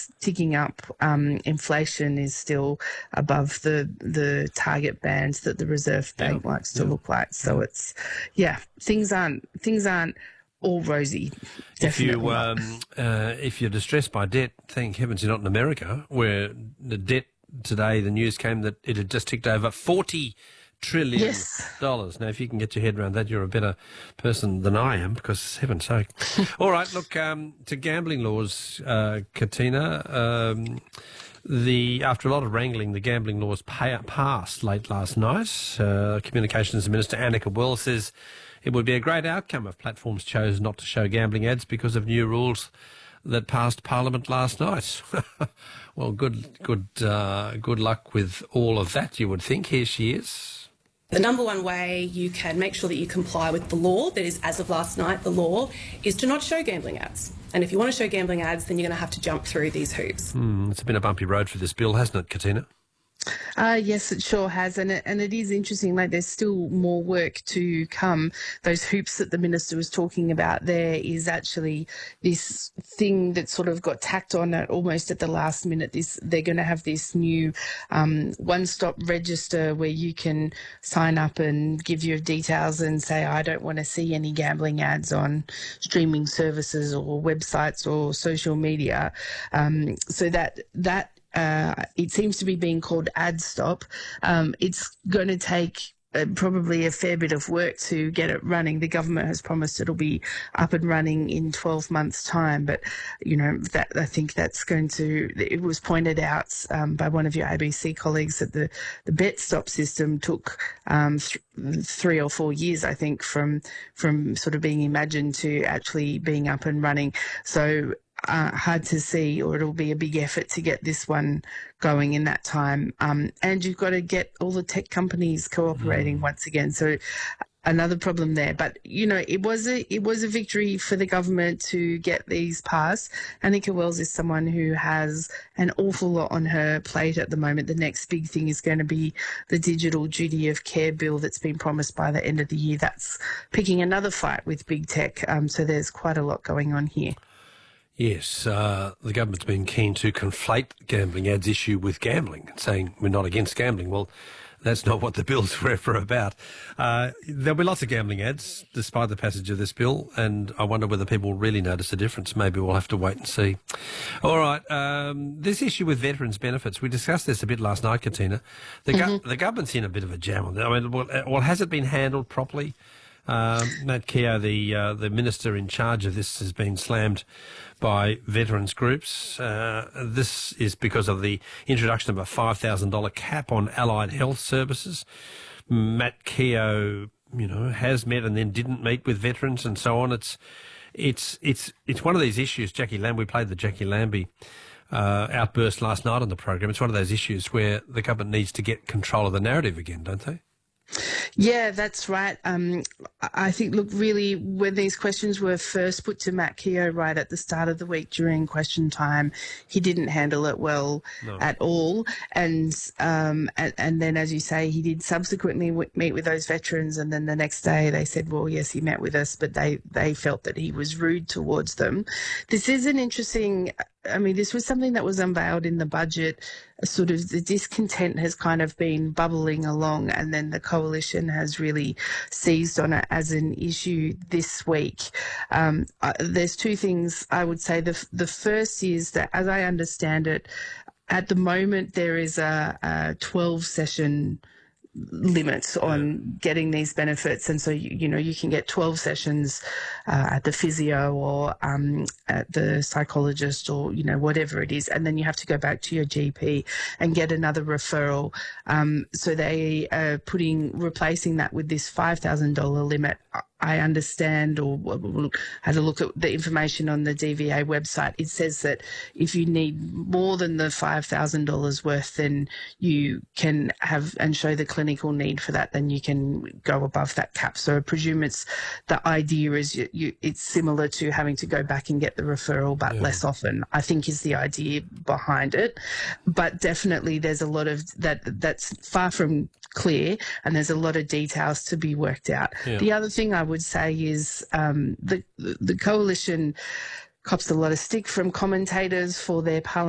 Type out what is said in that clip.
is ticking up. Inflation is still above the target bands that the Reserve Bank likes to look like. So it's things aren't all rosy. Definitely if you're distressed by debt, thank heavens you're not in America, where the debt today, the news came that it had just ticked over $40 trillion. Now, if you can get your head around that, you're a better person than I am, because heaven's sake. All right, look, to gambling laws, Katina. After a lot of wrangling, the gambling laws passed late last night. Communications Minister Annika Wells says it would be a great outcome if platforms chose not to show gambling ads because of new rules that passed Parliament last night. Well, good luck with all of that, you would think. Here she is. The number one way you can make sure that you comply with the law, that is, as of last night, the law, is to not show gambling ads. And if you want to show gambling ads, then you're going to have to jump through these hoops. It's been a bumpy road for this bill, hasn't it, Katina? Yes, it sure has, and it is interesting. Like, there's still more work to come. Those hoops that the minister was talking about, there is actually this thing that sort of got tacked on almost at the last minute. They're going to have this new one-stop register where you can sign up and give your details and say, I don't want to see any gambling ads on streaming services or websites or social media. So that it seems to be being called AdStop. It's going to take probably a fair bit of work to get it running. The government has promised it'll be up and running in 12 months' time, but that I think that's going to. It was pointed out by one of your ABC colleagues that the BetStop system took 3 or 4 years, I think, from sort of being imagined to actually being up and running. So. Hard to see, or it'll be a big effort to get this one going in that time. And you've got to get all the tech companies cooperating once again. So another problem there. But, it was a victory for the government to get these passed. Annika Wells is someone who has an awful lot on her plate at the moment. The next big thing is going to be the digital duty of care bill that's been promised by the end of the year. That's picking another fight with big tech. So there's quite a lot going on here. Yes, the government's been keen to conflate the gambling ads issue with gambling, saying we're not against gambling. Well, that's not what the bill's were ever about. There'll be lots of gambling ads despite the passage of this bill, and I wonder whether people really notice the difference. Maybe we'll have to wait and see. All right, this issue with veterans' benefits, we discussed this a bit last night, Katina. The government's in a bit of a jam on that. I mean, well, has it been handled properly? Matt Keogh, the minister in charge of this, has been slammed by veterans groups. This is because of the introduction of a $5,000 cap on allied health services. Matt Keogh, has met and then didn't meet with veterans and so on. It's one of these issues. We played the Jackie Lambie outburst last night on the program. It's one of those issues where the government needs to get control of the narrative again, don't they? Yeah, that's right. I think, look, really, when these questions were first put to Matt Keogh right at the start of the week during question time, he didn't handle it well at all. And then, as you say, he did subsequently meet with those veterans, and then the next day they said, well, yes, he met with us, but they felt that he was rude towards them. This is an interesting... this was something that was unveiled in the budget. Sort of the discontent has kind of been bubbling along, and then the coalition has really seized on it as an issue this week. There's two things I would say. The first is that, as I understand it, at the moment there is a 12-session limits on getting these benefits, and so you can get 12 sessions at the physio or at the psychologist or whatever it is, and then you have to go back to your GP and get another referral. So they are replacing that with this $5,000 limit. I understand, or had a look at the information on the DVA website. It says that if you need more than the $5,000 worth, then you can have and show the clinical need for that, then you can go above that cap. So I presume the idea is it's similar to having to go back and get the referral, but less often, I think, is the idea behind it. But definitely there's a lot of that's far from clear, and there's a lot of details to be worked out. The other thing I would say is the coalition cops a lot of stick from commentators for their parliament